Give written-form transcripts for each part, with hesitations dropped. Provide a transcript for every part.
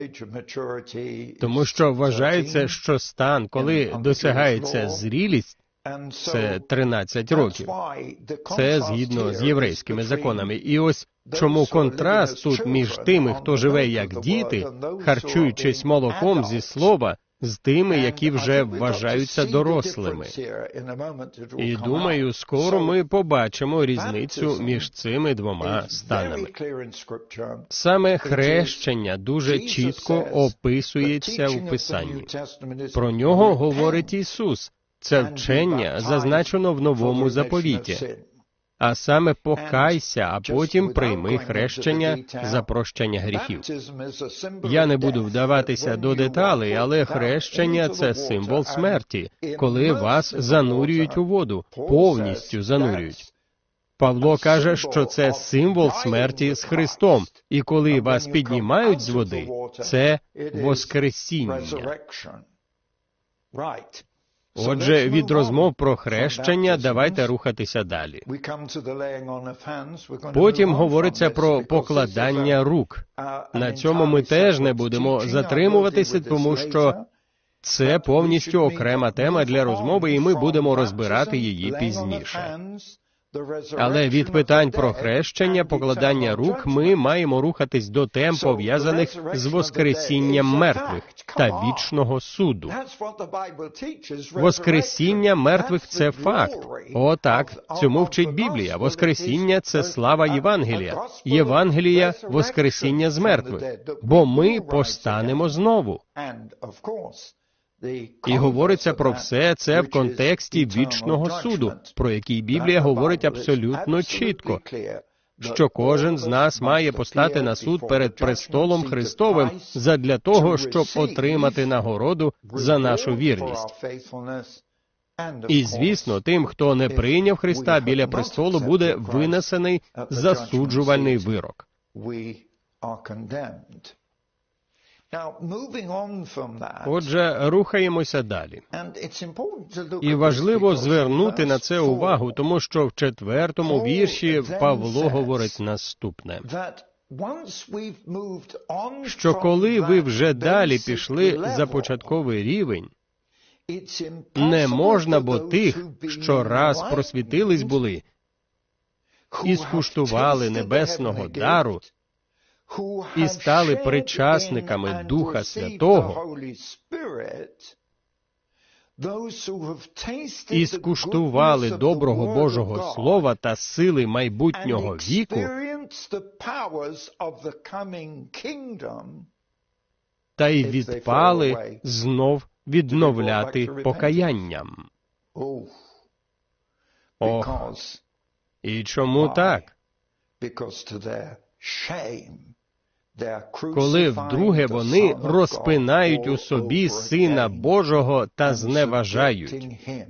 Тому що вважається, що стан, коли досягається зрілість, це 13 років. Це згідно з єврейськими законами. І ось чому контраст тут між тими, хто живе як діти, харчуючись молоком зі слова, з тими, які вже вважаються дорослими. І думаю, скоро ми побачимо різницю між цими двома станами. Саме хрещення дуже чітко описується у Писанні. Про нього говорить Ісус. Це вчення зазначено в Новому заповіті. А саме покайся, а потім прийми хрещення за прощення гріхів. Я не буду вдаватися до деталей, але хрещення – це символ смерті, коли вас занурюють у воду, повністю занурюють. Павло каже, що це символ смерті з Христом, і коли вас піднімають з води, це воскресіння. Отже, від розмов про хрещення давайте рухатися далі. Потім говориться про покладання рук. На цьому ми теж не будемо затримуватися, тому що це повністю окрема тема для розмови, і ми будемо розбирати її пізніше. Але від питань про хрещення, покладання рук, ми маємо рухатись до тем, пов'язаних з воскресінням мертвих та вічного суду. Воскресіння мертвих – це факт. О, так, цьому вчить Біблія. Воскресіння – це слава Євангелія. Євангелія – воскресіння з мертвих. Бо ми постанемо знову. І говориться про все це в контексті вічного суду, про який Біблія говорить абсолютно чітко, що кожен з нас має постати на суд перед престолом Христовим задля того, щоб отримати нагороду за нашу вірність. І, звісно, тим, хто не прийняв Христа біля престолу, буде винесений засуджувальний вирок. Отже, рухаємося далі. І важливо звернути на це увагу, тому що в 4-му вірші Павло говорить наступне. Що коли ви вже далі пішли за початковий рівень, не можна, бо тих, що раз просвітились були, і скуштували небесного дару, і стали причасниками Духа Святого, і скуштували доброго Божого Слова та сили майбутнього віку, та й відпали знов відновляти покаянням. Ох, і чому так? Коли вдруге вони розпинають у собі Сина Божого та зневажають.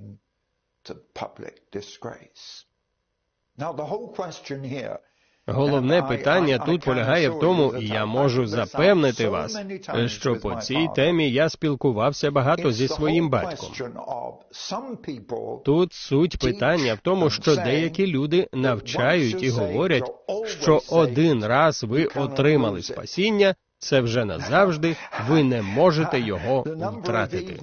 Головне питання тут полягає в тому, і я можу запевнити вас, що по цій темі я спілкувався багато зі своїм батьком. Тут суть питання в тому, що деякі люди навчають і говорять, що один раз ви отримали спасіння, це вже назавжди, ви не можете його втратити.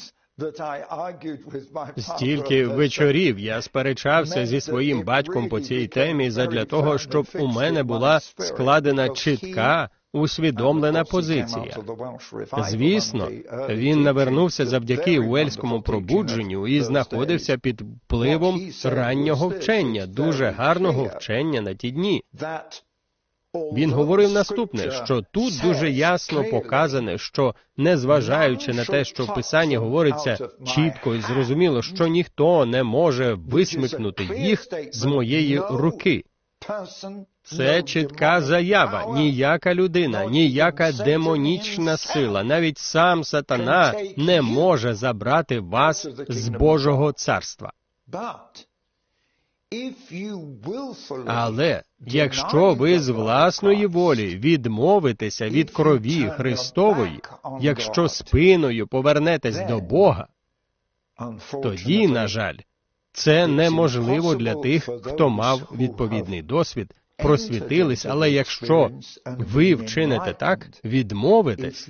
Стільки вечорів я сперечався зі своїм батьком по цій темі задля того, щоб у мене була складена чітка, усвідомлена позиція. Звісно, він навернувся завдяки уельському пробудженню і знаходився під впливом раннього вчення, дуже гарного вчення на ті дні. Він говорив наступне, що тут дуже ясно показане, що, незважаючи на те, що в Писанні говориться чітко і зрозуміло, що ніхто не може висмикнути їх з моєї руки. Це чітка заява. Ніяка людина, ніяка демонічна сила, навіть сам сатана не може забрати вас з Божого царства. Але якщо ви з власної волі відмовитеся від крові Христової, якщо спиною повернетесь до Бога, тоді, на жаль, це неможливо для тих, хто мав відповідний досвід, просвітились, але якщо ви вчините так, відмовитесь,